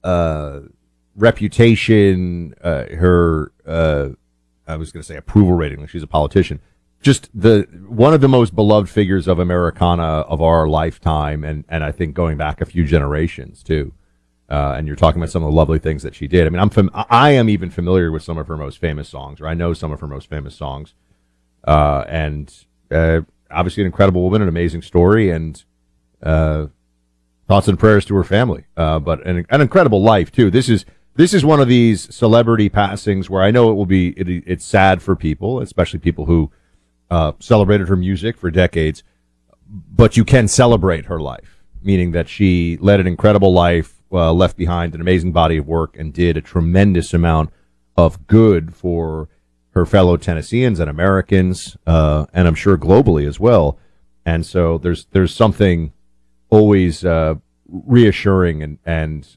reputation, her I was going to say approval rating, like she's a politician. Just one of the most beloved figures of Americana of our lifetime, and I think going back a few generations too. And you're talking about some of the lovely things that she did. I mean, I am even familiar with some of her most famous songs, or I know some of her most famous songs. And obviously an incredible woman, an amazing story, and thoughts and prayers to her family. But an incredible life too. This is one of these celebrity passings where I know it's sad for people, especially people who celebrated her music for decades, but you can celebrate her life, meaning that she led an incredible life, left behind an amazing body of work, and did a tremendous amount of good for her fellow Tennesseans and Americans, and I'm sure globally as well. And so there's something always reassuring and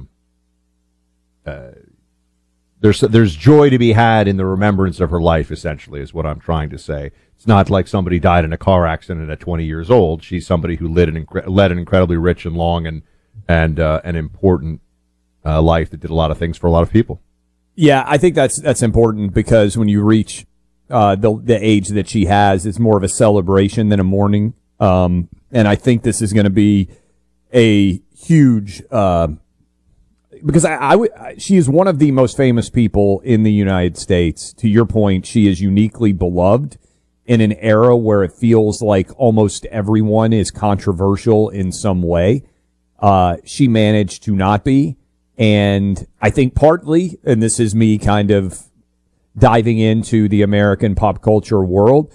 there's joy to be had in the remembrance of her life, essentially, is what I'm trying to say. It's not like somebody died in a car accident at 20 years old. She's somebody who led an incredibly rich and long and an important life that did a lot of things for a lot of people. Yeah, I think that's important, because when you reach the age that she has, it's more of a celebration than a mourning. And I think this is going to be a huge because she is one of the most famous people in the United States. To your point, she is uniquely beloved in an era where it feels like almost everyone is controversial in some way. She managed to not be. And I think partly, and this is me kind of diving into the American pop culture world,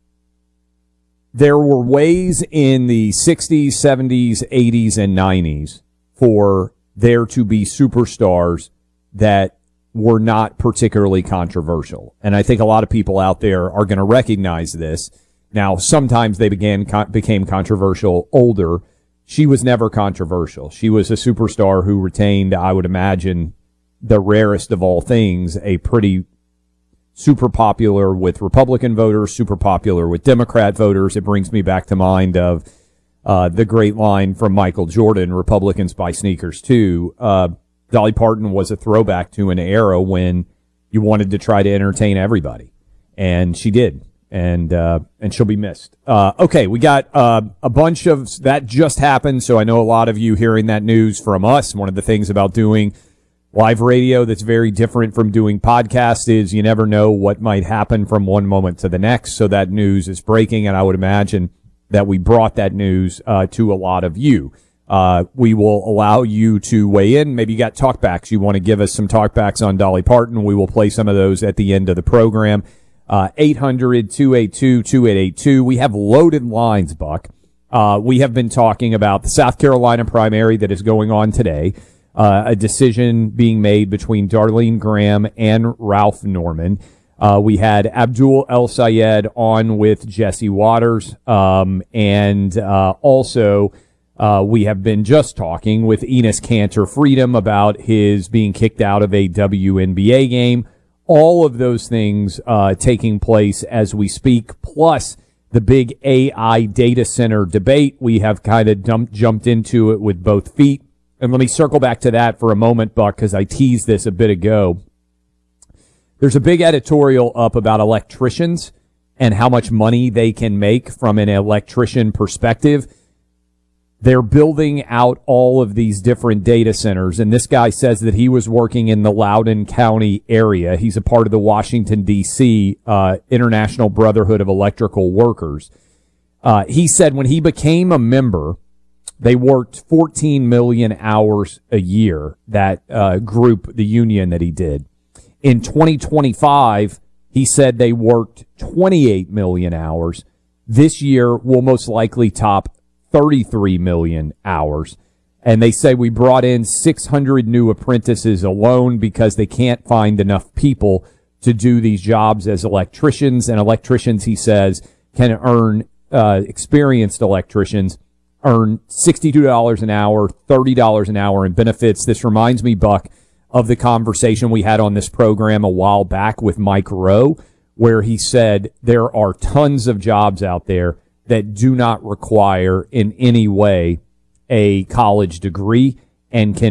there were ways in the 60s, 70s, 80s, and 90s for there to be superstars that were not particularly controversial. And I think a lot of people out there are going to recognize this. Now, sometimes they became controversial older. She was never controversial. She was a superstar who retained, I would imagine, the rarest of all things, a pretty super popular with Republican voters, super popular with Democrat voters. It brings me back to mind of the great line from Michael Jordan, Republicans buy sneakers too. Dolly Parton was a throwback to an era when you wanted to try to entertain everybody, and she did. And she'll be missed. Okay, we got a bunch of that just happened, so I know a lot of you hearing that news from us. One of the things about doing live radio that's very different from doing podcasts is you never know what might happen from one moment to the next. So that news is breaking, and I would imagine that we brought that news to a lot of you. We will allow you to weigh in. Maybe you got talkbacks. You want to give us some talkbacks on Dolly Parton. We will play some of those at the end of the program. 800-282-2882. We have loaded lines, Buck. We have been talking about the South Carolina primary that is going on today, a decision being made between Darlene Graham and Ralph Norman. We had Abdul El Sayed on with Jesse Waters, and also we have been just talking with Enes Kanter Freedom about his being kicked out of a WNBA game. All of those things taking place as we speak, plus the big AI data center debate. We have kind of jumped into it with both feet. And let me circle back to that for a moment, Buck, because I teased this a bit ago. There's a big editorial up about electricians and how much money they can make from an electrician perspective. They're building out all of these different data centers, and this guy says that he was working in the Loudoun County area. He's a part of the Washington, D.C. International Brotherhood of Electrical Workers. He said when he became a member, they worked 14 million hours a year, that group, the union that he did. In 2025, he said they worked 28 million hours. This year will most likely top 33 million hours. And they say we brought in 600 new apprentices alone because they can't find enough people to do these jobs as electricians. And electricians, he says, can earn, experienced electricians earn $62 an hour, $30 an hour in benefits. This reminds me, Buck, of the conversation we had on this program a while back with Mike Rowe, where he said there are tons of jobs out there that do not require in any way a college degree and can